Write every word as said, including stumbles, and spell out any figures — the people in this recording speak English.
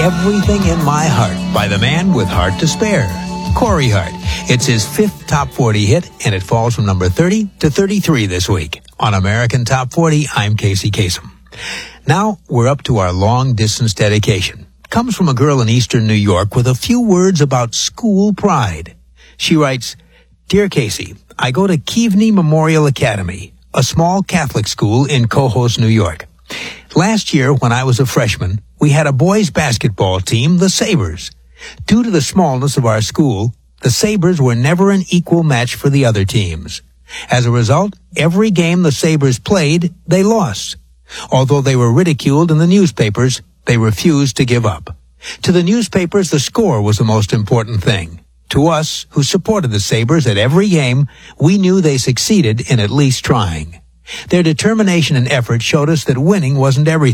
Everything in My Heart by the man with heart to spare, Corey Hart. It's his fifth top forty hit, and it falls from number thirty to thirty-three this week. On American Top forty, I'm Casey Kasem. Now, we're up to our long-distance dedication. Comes from a girl in eastern New York with a few words about school pride. She writes, Dear Casey, I go to Keavney Memorial Academy, a small Catholic school in Cohoes, New York. Last year, when I was a freshman, we had a boys' basketball team, the Sabres. Due to the smallness of our school, the Sabres were never an equal match for the other teams. As a result, every game the Sabres played, they lost. Although they were ridiculed in the newspapers, they refused to give up. To the newspapers, the score was the most important thing. To us, who supported the Sabres at every game, we knew they succeeded in at least trying. Their determination and effort showed us that winning wasn't everything.